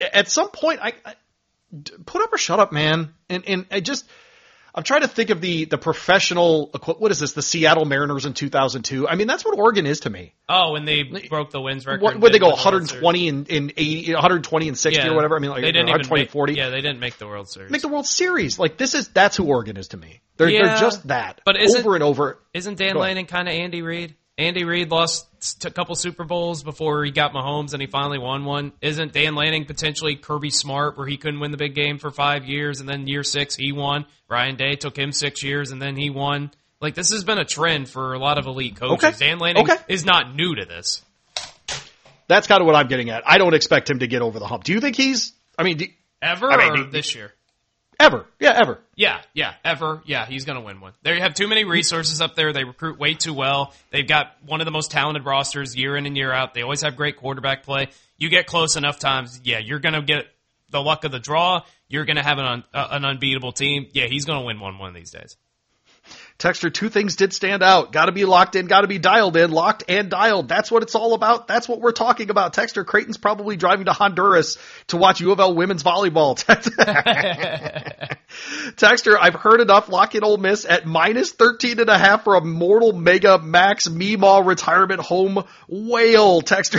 at some point, I put up or shut up, man. And I'm trying to think of the professional, what is this, the Seattle Mariners in 2002? I mean, that's what Oregon is to me. Oh, when they broke the wins record. Would they go 120 and 80, 120 and 60 or whatever? I mean, like they didn't 120 even 40. Yeah, they didn't make the World Series. Make the World Series. Like, that's who Oregon is to me. They're just that. But over and over. Isn't Dan Lanning kind of Andy Reid? Andy Reid lost a couple Super Bowls before he got Mahomes, and he finally won one. Isn't Dan Lanning potentially Kirby Smart, where he couldn't win the big game for 5 years, and then year 6 he won? Ryan Day took him 6 years, and then he won. Like, this has been a trend for a lot of elite coaches. Okay. Dan Lanning is not new to this. That's kind of what I'm getting at. I don't expect him to get over the hump. Do you think he's? Or this year? Ever. Yeah, ever. Yeah, ever. Yeah, he's going to win one. They have too many resources up there. They recruit way too well. They've got one of the most talented rosters year in and year out. They always have great quarterback play. You get close enough times, you're going to get the luck of the draw. You're going to have an unbeatable team. Yeah, he's going to win one of these days. Texter, 2 things did stand out. Got to be locked in, got to be dialed in, locked and dialed. That's what it's all about. That's what we're talking about. Texter, Creighton's probably driving to Honduras to watch U of L women's volleyball. Texter, I've heard enough. Lock in Ole Miss at minus 13.5 for a mortal mega max Meemaw retirement home whale. Texter.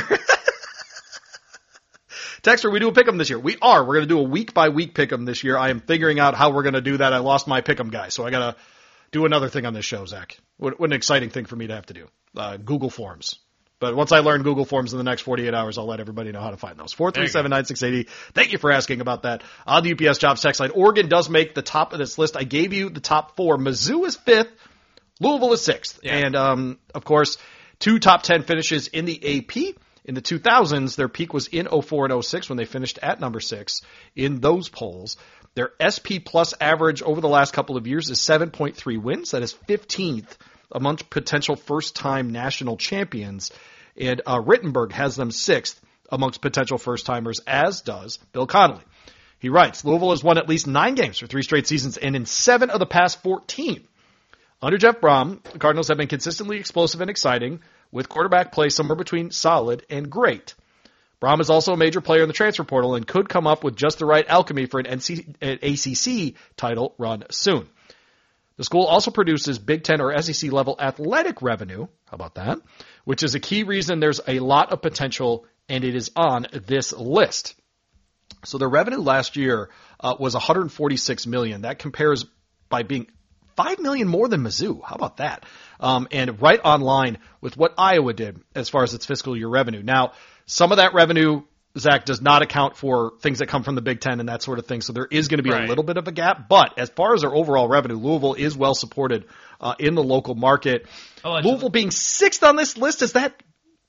Texter, we do a pick'em this year. We're going to do a week by week pick'em this year. I am figuring out how we're going to do that. I lost my pick'em guy, so I got to do another thing on this show, Zach. What an exciting thing for me to have to do. Google Forms. But once I learn Google Forms in the next 48 hours, I'll let everybody know how to find those. 437-9680. Thank you for asking about that. On the UPS Jobs text line, Oregon does make the top of this list. I gave you the top 4. Mizzou is 5th. Louisville is 6th. Yeah. And, of course, 2 top 10 finishes in the AP. In the 2000s, their peak was in 04 and 06 when they finished at number 6 in those polls. Their SP plus average over the last couple of years is 7.3 wins. That is 15th among potential first-time national champions. And Rittenberg has them 6th amongst potential first-timers, as does Bill Connolly. He writes, Louisville has won at least 9 games for 3 straight seasons, and in 7 of the past 14. Under Jeff Brom, the Cardinals have been consistently explosive and exciting, with quarterback play somewhere between solid and great. Brom is also a major player in the transfer portal and could come up with just the right alchemy for an ACC title run soon. The school also produces Big Ten or SEC level athletic revenue. How about that? Which is a key reason there's a lot of potential, and it is on this list. So their revenue last year was $146 million. That compares by being $5 million more than Mizzou. How about that? And right on line with what Iowa did as far as its fiscal year revenue. Now, some of that revenue, Zach, does not account for things that come from the Big Ten and that sort of thing. So there is going to be a little bit of a gap. But as far as their overall revenue, Louisville is well supported in the local market. Louisville being 6th on this list, is that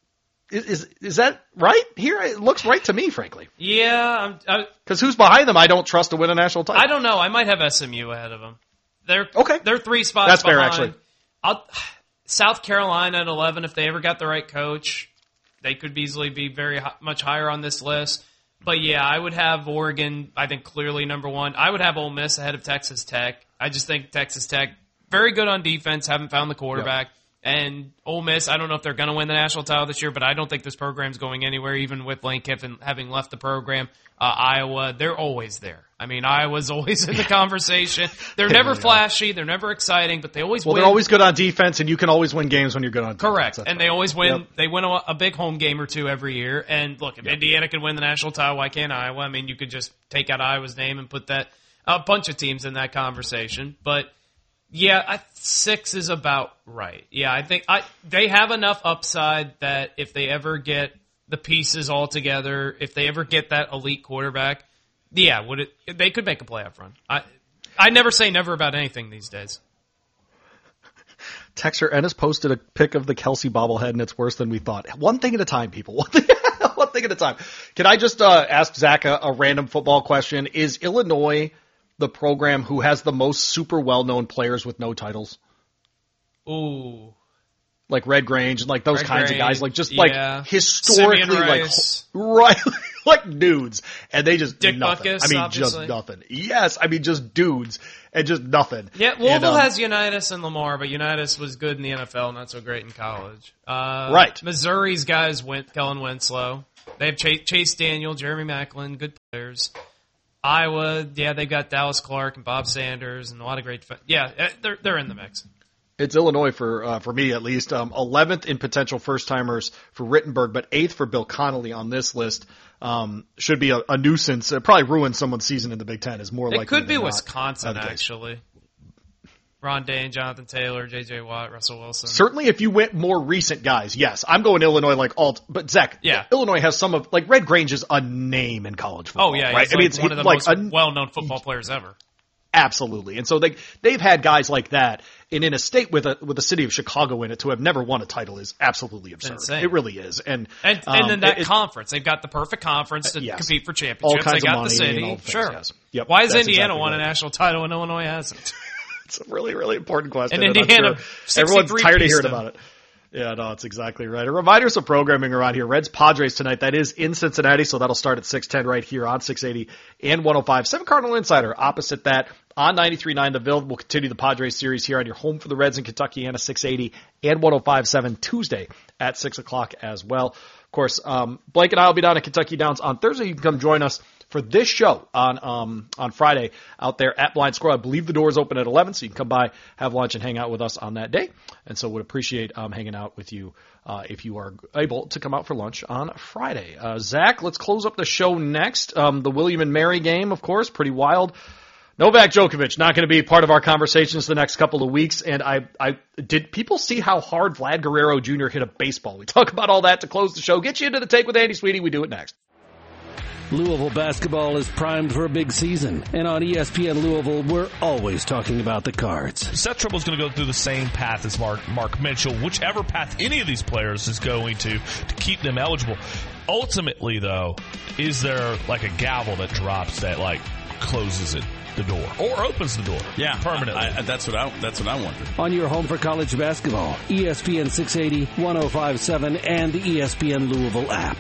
right here? It looks right to me, frankly. Yeah. Because who's behind them? I don't trust to win a national title. I don't know. I might have SMU ahead of them. They're 3 spots That's behind. Fair, actually. South Carolina at 11, if they ever got the right coach, they could easily be very much higher on this list. But, yeah, I would have Oregon, I think, clearly number 1. I would have Ole Miss ahead of Texas Tech. I just think Texas Tech, very good on defense, haven't found the quarterback. Yep. And Ole Miss, I don't know if they're going to win the national title this year, but I don't think this program's going anywhere, even with Lane Kiffin having left the program. Iowa, they're always there. I mean, Iowa's always in the conversation. They're never flashy. They're never exciting, but they always win. Well, they're always good on defense, and you can always win games when you're good on defense. Correct. And they always win. Yep. They win a big home game or 2 every year. And look, if Indiana can win the national title, why can't Iowa? I mean, you could just take out Iowa's name and put that a bunch of teams in that conversation. But, yeah, 6 is about right. Yeah, I think they have enough upside that if they ever get the pieces all together, if they ever get that elite quarterback, yeah, they could make a playoff run. I never say never about anything these days. Texter Ennis posted a pic of the Kelsey bobblehead, and it's worse than we thought. One thing at a time, people. One thing at a time. Can I just ask Zach a random football question? Is Illinois the program who has the most super well-known players with no titles? Ooh. Like Red Grange and like those kinds of guys, like just like historically, like dudes, and they just Dick nothing. Butkus, I mean, obviously. just nothing. Yes, I mean just dudes and just nothing. Yeah, Louisville has Unitas and Lamar, but Unitas was good in the NFL, not so great in college. Right. Missouri's guys went Kellen Winslow. They have Chase Daniel, Jeremy Maclin, good players. Iowa, yeah, they've got Dallas Clark and Bob Sanders and a lot of great they're in the mix. It's Illinois for me at least. 11th in potential first-timers for Rittenberg, but 8th for Bill Connolly on this list. Should be a nuisance. It probably ruin someone's season in the Big Ten. Is more likely. It could be than Wisconsin, not, actually. Ron Dane, Jonathan Taylor, J.J. Watt, Russell Wilson. Certainly if you went more recent guys, yes. I'm going Illinois but Zach, yeah. Illinois has some of, Red Grange is a name in college football. Oh, yeah. Right? He's one of the most well-known football players ever. Absolutely. And so they've had guys like that. And in a state with the city of Chicago in it, to have never won a title is absolutely absurd. Insane. It really is. And then that conference, they've got the perfect conference to compete for championships. All kinds they got of money the city. and all things, sure. Yes. Yep, why has Indiana won a national title and Illinois hasn't? It's a really, really important question. And Indiana, sure everyone's tired of hearing about it. Yeah, no, that's exactly right. A reminder of programming around here. Reds Padres tonight. That is in Cincinnati, so that'll start at 6:10 right here on 680 and 105.7 Cardinal Insider. Opposite that on 93.9 The Ville. We'll continue the Padres series here on your home for the Reds in Kentucky and a 680 and 105.7 Tuesday at 6 o'clock as well. Of course, Blake and I will be down at Kentucky Downs on Thursday. You can come join us for this show on Friday out there at Blind Squirrel. I believe the doors open at 11, so you can come by, have lunch, and hang out with us on that day. And so would appreciate hanging out with you if you are able to come out for lunch on Friday. Zach, let's close up the show next. The William and Mary game, of course, pretty wild. Novak Djokovic not going to be part of our conversations the next couple of weeks. And I did people see how hard Vlad Guerrero Jr. hit a baseball? We talk about all that to close the show. Get you into the take with Andy Sweetie. We do it next. Louisville basketball is primed for a big season, and on ESPN Louisville, we're always talking about the Cards. Seth Tribble's going to go through the same path as Mark Mitchell, whichever path any of these players is going to keep them eligible. Ultimately, though, is there like a gavel that drops that closes it? The door or opens the door permanently. That's what I wonder. On your home for college basketball, ESPN 680, 105.7, and the ESPN Louisville app.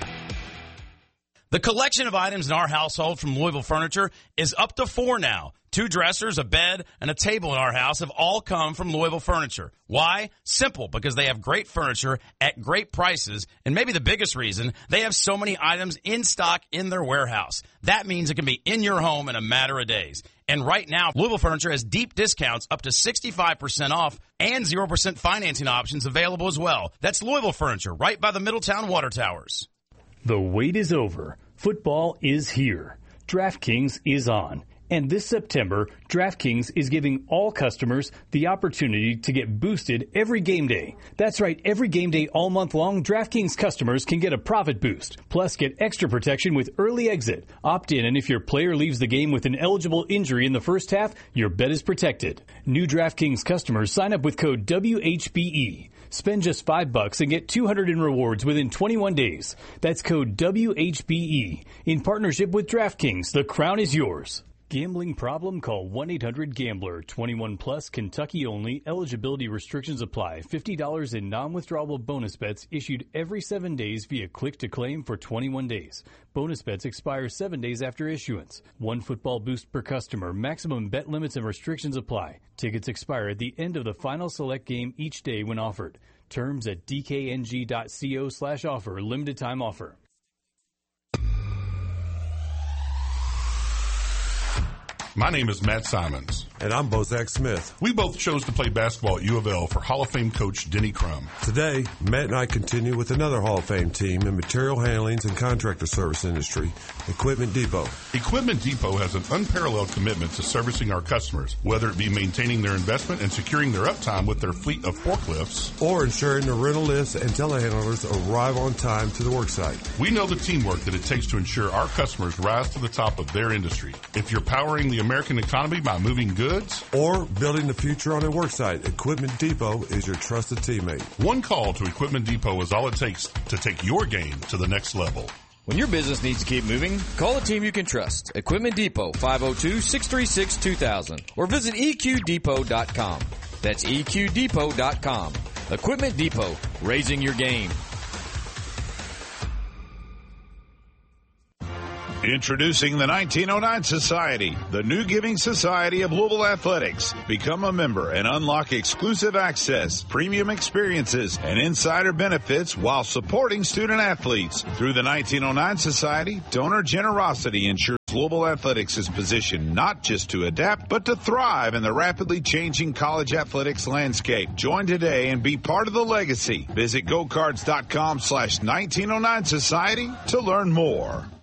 The collection of items in our household from Louisville Furniture is up to 4 now. 2 dressers, a bed, and a table in our house have all come from Louisville Furniture. Why? Simple, because they have great furniture at great prices, and maybe the biggest reason, they have so many items in stock in their warehouse. That means it can be in your home in a matter of days. And right now, Louisville Furniture has deep discounts up to 65% off and 0% financing options available as well. That's Louisville Furniture, right by the Middletown Water Towers. The wait is over. Football is here. DraftKings is on. And this September, DraftKings is giving all customers the opportunity to get boosted every game day. That's right, every game day all month long, DraftKings customers can get a profit boost. Plus, get extra protection with early exit. Opt in, and if your player leaves the game with an eligible injury in the first half, your bet is protected. New DraftKings customers sign up with code WHBE. Spend just $5 and get $200 in rewards within 21 days. That's code WHBE. In partnership with DraftKings, the crown is yours. Gambling problem? Call 1-800-GAMBLER. 21 plus, Kentucky only. Eligibility restrictions apply. $50 in non-withdrawable bonus bets issued every 7 days via click to claim for 21 days. Bonus bets expire 7 days after issuance. 1 football boost per customer. Maximum bet limits and restrictions apply. Tickets expire at the end of the final select game each day when offered. Terms at dkng.co/offer. Limited time offer. My name is Matt Simons. And I'm Bozak Smith. We both chose to play basketball at U of L for Hall of Fame coach Denny Crum. Today, Matt and I continue with another Hall of Fame team in material handlings and contractor service industry, Equipment Depot. Equipment Depot has an unparalleled commitment to servicing our customers, whether it be maintaining their investment and securing their uptime with their fleet of forklifts, or ensuring the rental lifts and telehandlers arrive on time to the worksite. We know the teamwork that it takes to ensure our customers rise to the top of their industry. If you're powering the American economy by moving goods, or building the future on a worksite, Equipment Depot is your trusted teammate. One call to Equipment Depot is all it takes to take your game to the next level. When your business needs to keep moving, call a team you can trust. Equipment Depot, 502-636-2000, or visit EQDepot.com. That's EQDepot.com. Equipment Depot, raising your game. Introducing the 1909 Society, the new giving society of Louisville Athletics. Become a member and unlock exclusive access, premium experiences, and insider benefits while supporting student athletes. Through the 1909 Society, donor generosity ensures Louisville Athletics is positioned not just to adapt, but to thrive in the rapidly changing college athletics landscape. Join today and be part of the legacy. Visit GoCards.com/1909 Society to learn more.